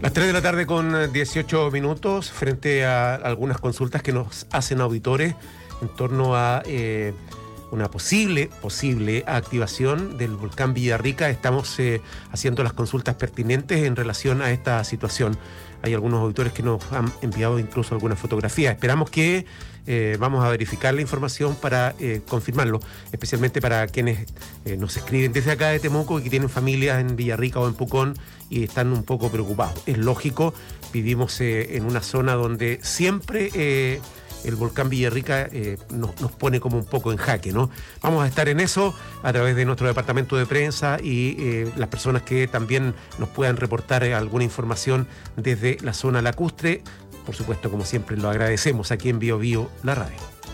Las 3 de la tarde con 18 minutos, frente a algunas consultas que nos hacen auditores en torno a una posible activación del volcán Villarrica. Estamos haciendo las consultas pertinentes en relación a esta situación. Hay algunos auditores que nos han enviado incluso algunas fotografías. Esperamos que vamos a verificar la información para confirmarlo, especialmente para quienes nos escriben desde acá de Temuco y que tienen familias en Villarrica o en Pucón y están un poco preocupados. Es lógico, vivimos en una zona donde siempre el volcán Villarrica nos pone como un poco en jaque, ¿no? Vamos a estar en eso a través de nuestro departamento de prensa y las personas que también nos puedan reportar alguna información desde la zona lacustre. Por supuesto, como siempre, lo agradecemos aquí en Bio Bio, la radio.